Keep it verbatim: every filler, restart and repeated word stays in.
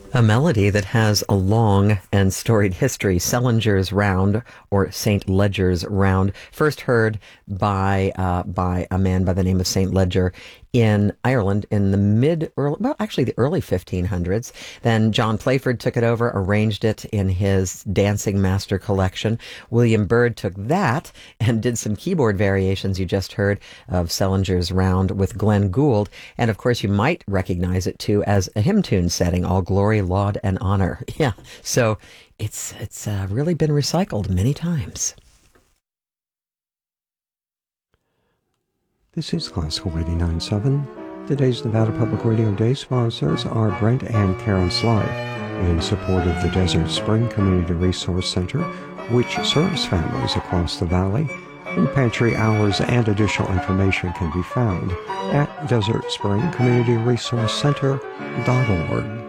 A melody that has a long and storied history, Sellinger's Round, or Saint Leger's Round, first heard by uh, by a man by the name of Saint Leger in Ireland in the mid, early, well, actually the early fifteen hundreds. Then John Playford took it over, arranged it in his Dancing Master collection. William Byrd took that and did some keyboard variations you just heard of Sellinger's Round with Glenn Gould. And of course, you might recognize it too as a hymn tune setting, All Glory, Laud, and Honor. Yeah, so it's, it's uh, really been recycled many times. This is Classical eighty-nine point seven. Today's Nevada Public Radio Day sponsors are Brent and Karen Sly in support of the Desert Spring Community Resource Center, which serves families across the valley. Food pantry hours and additional information can be found at desert spring community resource center dot org.